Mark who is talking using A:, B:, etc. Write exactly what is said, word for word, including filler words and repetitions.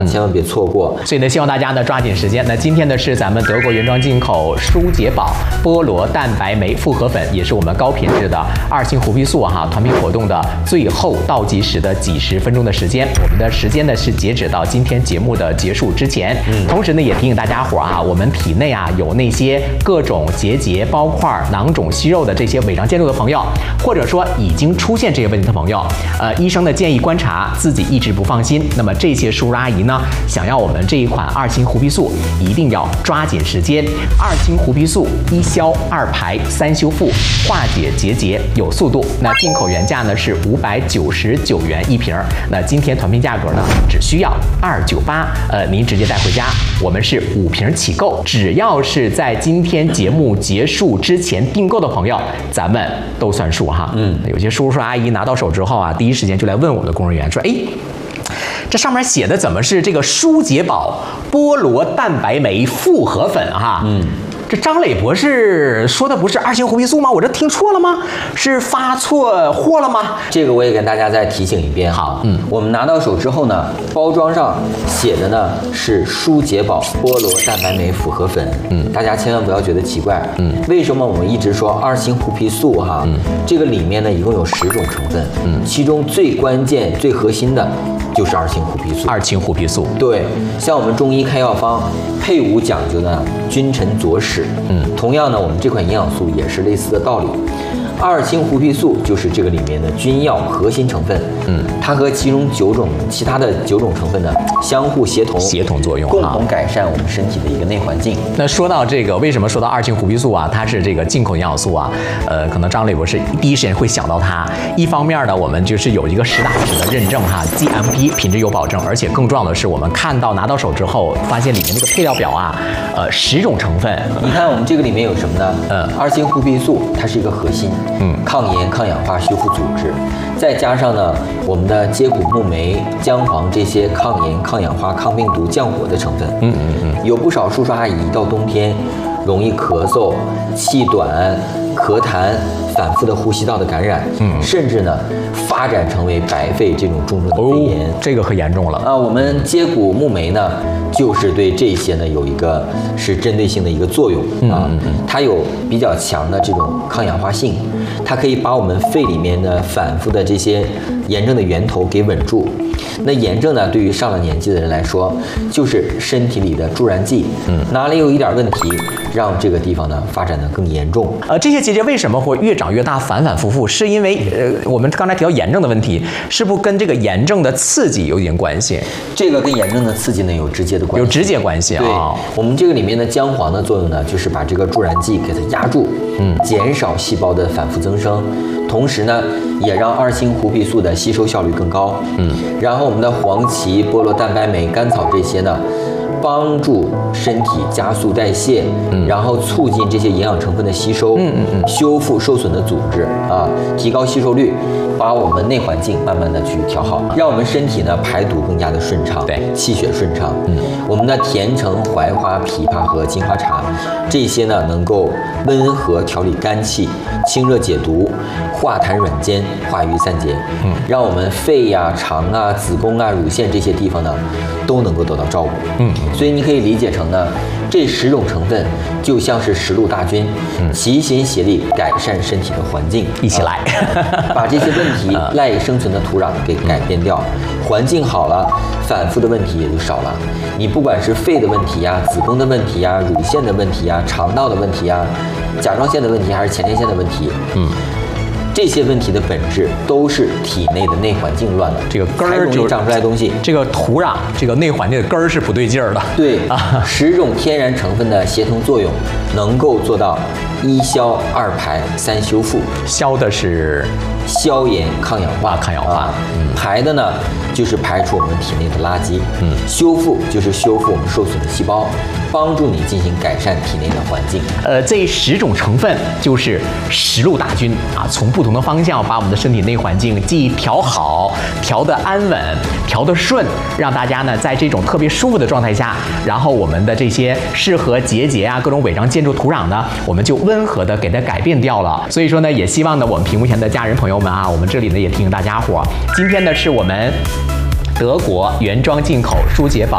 A: 千万别错过。
B: 所以呢，希望大家呢抓紧时间。那今天呢是咱们德国原装进口舒洁宝菠萝蛋白酶复合粉，也是我们高品质的二氢胡皮素哈团品活动的最后倒计时的几十分钟的时间。我们的时间呢是截止到今天节目的结束之前。嗯，同时呢也提醒大家伙啊，我们体内啊有那些各种结节、包块、囊肿、息肉的这些违章建筑的朋友，或者说已经出现这些问题的朋友，呃，医生呢建议观察，自己一直不放心。那么这些叔叔阿姨呢，想要我们这一款二氢胡皮素，一定要抓紧时间。二氢胡皮素一消二排三修复，化解结节有速度。那进口原价呢是五百九十九元一瓶，那今天团品价格呢只需要二九八，呃，您直接带回家。我们是五瓶起购，只要是在今天节目结束之前订购的朋友，咱们都算数哈。嗯，有些叔叔阿姨拿到手之后啊，第一时间就来问我们的工作人员说，哎。这上面写的怎么是这个舒洁宝菠萝蛋白酶复合粉哈？嗯，这张磊博士说的不是二氢胡皮素吗？我这听错了吗？是发错货了吗？
A: 这个我也跟大家再提醒一遍。
B: 好，嗯，
A: 我们拿到手之后呢，包装上写的呢是舒洁宝菠萝蛋白酶复合粉。嗯，大家千万不要觉得奇怪。嗯，为什么我们一直说二氢胡皮素哈？嗯，这个里面呢一共有十种成分。嗯，其中最关键、最核心的。就是二氢胡皮素，
B: 二氢胡皮素，
A: 对，像我们中医开药方配伍讲究的君臣佐使，嗯，同样呢，我们这款营养素也是类似的道理。二氢胡皮素就是这个里面的君药核心成分，嗯，它和其中九种其他的九种成分呢相互协同，
B: 协同作用，
A: 共同改善我们身体的一个内环境。
B: 那说到这个，为什么说到二氢胡皮素啊？它是这个进口营养素啊，呃，可能张磊博士第一时间会想到它。一方面呢，我们就是有一个实打实的认证哈 ，G M P 品质有保证，而且更重要的是，我们看到拿到手之后，发现里面那个配料表啊，呃，十种成分。
A: 你看我们这个里面有什么呢？嗯，二氢胡皮素它是一个核心。嗯，抗炎、抗氧化、修复组织，再加上呢，我们的接骨木莓、姜黄这些抗炎、抗氧化、抗病毒、降火的成分。嗯嗯嗯，有不少叔叔阿姨一到冬天，容易咳嗽、气短、咳痰、反复的呼吸道的感染，嗯，甚至呢，发展成为白肺这种重症的肺炎，
B: 哦，这个可严重了
A: 啊。我们接骨木莓呢，就是对这些呢有一个是针对性的一个作用啊，嗯嗯，它有比较强的这种抗氧化性，它可以把我们肺里面的反复的这些炎症的源头给稳住。那炎症呢，对于上了年纪的人来说，就是身体里的助燃剂，嗯，哪里有一点问题，让这个地方呢发展的更严重。
B: 呃，这些结节为什么会越长越大，反反复复？是因为呃，我们刚才提到炎症的问题，是不是跟这个炎症的刺激有一点关系？
A: 这个跟炎症的刺激呢有直接的关系，
B: 有直接关系啊。
A: 对，我们这个里面的姜黄的作用呢，就是把这个助燃剂给它压住，嗯，减少细胞的反复增生。同时呢，也让二氢胡皮素的吸收效率更高。嗯，然后我们的黄芪、菠萝蛋白酶、甘草这些呢，帮助身体加速代谢，嗯，然后促进这些营养成分的吸收，嗯嗯嗯，修复受损的组织啊，提高吸收率，把我们内环境慢慢的去调好，让我们身体呢排毒更加的顺畅，
B: 对，
A: 气血顺畅。嗯，我们的甜橙、槐花、枇杷和金花茶这些呢，能够温和调理肝气，清热解毒，化痰软坚，化瘀散结，嗯，让我们肺呀、肠啊、子宫啊、乳腺这些地方呢，都能够得到照顾。嗯，所以你可以理解成呢，这十种成分就像是十路大军，嗯，齐心协力改善身体的环境，
B: 一起来，
A: 啊，把这些问题赖以生存的土壤给改变掉，环境好了，反复的问题也就少了。你不管是肺的问题呀、子宫的问题呀、乳腺的问题呀、肠道的问题呀、甲状腺的问题，还是前列腺的问题，嗯。这些问题的本质都是体内的内环境乱了，
B: 这个根儿就
A: 长出来东西，
B: 这个土壤，这个内环境的根儿是不对劲儿的。
A: 对啊，十种天然成分的协同作用，能够做到一消二排三修复。
B: 消的是
A: 消炎抗氧化，
B: 抗氧化。
A: 啊嗯、排的呢，就是排除我们体内的垃圾。嗯，修复就是修复我们受损的细胞，帮助你进行改善体内的环境。
B: 呃，这十种成分就是十路大军啊，从不同的方向把我们的身体内环境既调好、调得安稳、调得顺，让大家呢在这种特别舒服的状态下，然后我们的这些适合结节啊、各种违章建筑土壤呢，我们就温和的给它改变掉了。所以说呢，也希望呢我们屏幕前的家人朋友们啊，我们这里呢也提醒大家伙，今天呢是我们德国原装进口舒洁宝